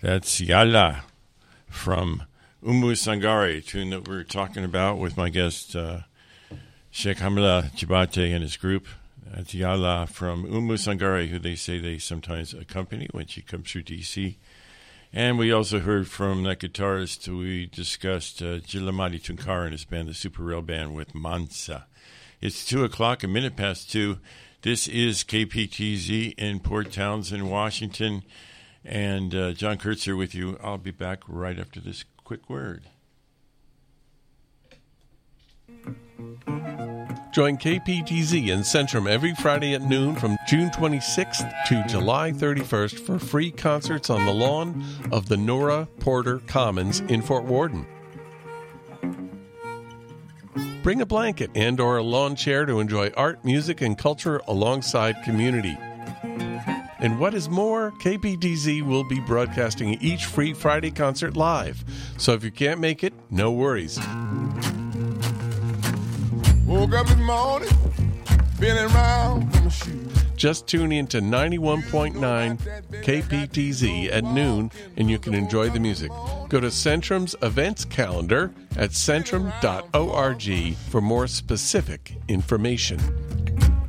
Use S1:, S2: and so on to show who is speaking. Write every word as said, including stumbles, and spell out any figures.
S1: That's Yalla from Umu Sangare, a tune that we're talking about with my guest, uh, Sheikh Hamla Jibate and his group. That's Yalla from Umu Sangare, who they say they sometimes accompany when she comes through D C. And we also heard from that guitarist we discussed, uh, Jilamati Tunkar and his band, the Super Rail Band, with Mansa. It's two o'clock, a minute past two. This is K P T Z in Port Townsend, Washington. And uh, John Kurtzer with you. I'll be back right after this quick word.
S2: Join K P T Z in Centrum every Friday at noon from June twenty-sixth to July thirty-first for free concerts on the lawn of the Nora Porter Commons in Fort Worden. Bring a blanket and or a lawn chair to enjoy art, music, and culture alongside community. And what is more, K P T Z will be broadcasting each free Friday concert live. So if you can't make it, no worries.
S3: Woke up this morning, feeling round from my shoes.
S2: Just tune in to ninety-one point nine K P T Z at noon and you can enjoy the music. Go to Centrum's events calendar at centrum dot org for more specific information.